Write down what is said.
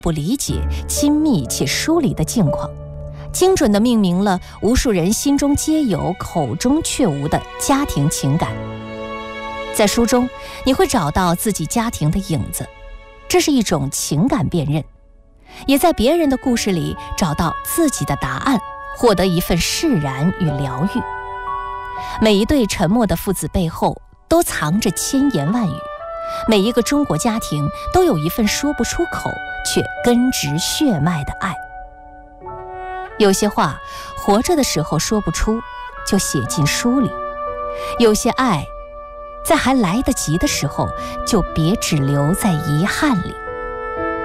不理解、亲密且疏离的境况，精准地命名了无数人心中皆有、口中却无的家庭情感。在书中，你会找到自己家庭的影子，这是一种情感辨认，也在别人的故事里找到自己的答案，获得一份释然与疗愈。每一对沉默的父子背后都藏着千言万语，每一个中国家庭都有一份说不出口却根植血脉的爱。有些话活着的时候说不出，就写进书里；有些爱在还来得及的时候，就别只留在遗憾里。